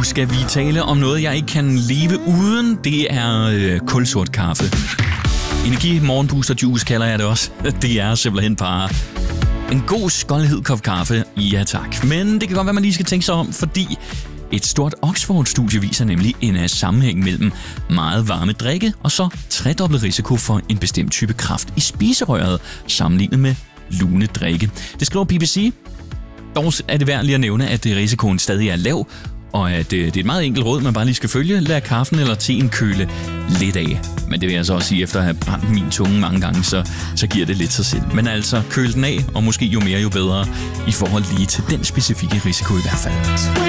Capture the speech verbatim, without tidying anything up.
skal vi tale om noget, jeg ikke kan leve uden. Det er øh, kulsort kaffe. Energi morgenbooster juice kalder jeg det også. Det er simpelthen bare en god skoldhed kop kaffe. Ja tak. Men det kan godt være, man lige skal tænke sig om, fordi et stort Oxford-studie viser nemlig en sammenhæng mellem meget varme drikke og så tredoblet risiko for en bestemt type kræft i spiserøret sammenlignet med lune drikke. Det skriver B B C. Dog er det værd lige at nævne, at risikoen stadig er lav, og at det er et meget enkelt råd, man bare lige skal følge. Lad kaffen eller teen køle lidt af. Men det vil jeg så også sige, efter at have brændt min tunge mange gange, så, så giver det lidt sig selv. Men altså, køl den af, og måske jo mere jo bedre, i forhold lige til den specifikke risiko i hvert fald.